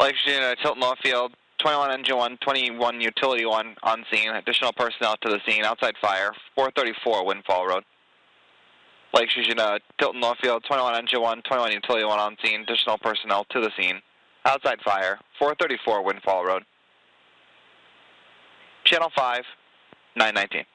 Lake Eugene, Tilton Northfield, 21 Engine 1, 21 Utility 1 on scene. Additional personnel to the scene. Outside fire, 434 Windfall Road. Lake Eugene, Tilton Northfield, 21 Engine 1, 21 Utility 1 on scene. Additional personnel to the scene. Outside fire, 434 Windfall Road. Channel 5, 919.